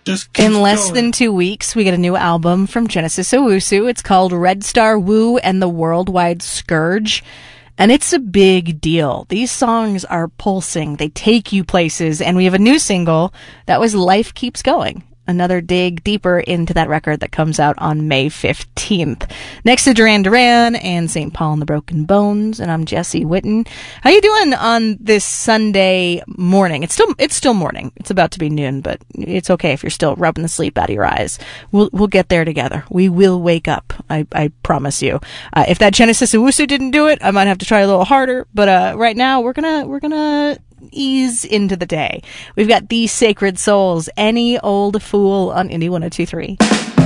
just keeps In less going. than 2 weeks, we get a new album from Genesis Owusu. It's called Red Star Wu and the Worldwide Scourge. And it's a big deal. These songs are pulsing. They take you places. And we have a new single. That was Life Keeps Going. Another dig deeper into that record that comes out on May 15th. Next to Duran Duran and St. Paul and the Broken Bones, and I'm Jesse Witten. How you doing on this Sunday morning? It's still morning. It's about to be noon, but it's okay if you're still rubbing the sleep out of your eyes. We'll get there together. We will wake up. I promise you. If that Genesis Owusu didn't do it, I might have to try a little harder. But right now we're gonna ease into the day. We've got These Sacred Souls, Any Old Fool on Indie 102.3.